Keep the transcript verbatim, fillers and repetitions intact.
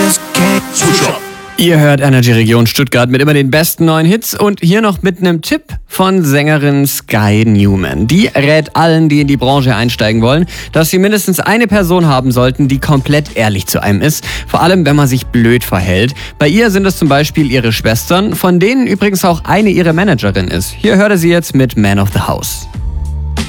Ihr hört Energy Region Stuttgart mit immer den besten neuen Hits und hier noch mit einem Tipp von Sängerin Sky Newman. Die rät allen, die in die Branche einsteigen wollen, dass sie mindestens eine Person haben sollten, die komplett ehrlich zu einem ist. Vor allem, wenn man sich blöd verhält. Bei ihr sind es zum Beispiel ihre Schwestern, von denen übrigens auch eine ihre Managerin ist. Hier hört ihr sie jetzt mit Man of the House.